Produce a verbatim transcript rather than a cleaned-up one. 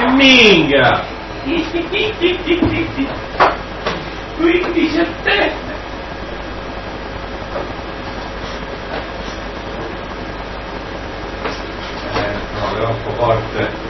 minga! quindici settembre! Eh, no, è un po' forte.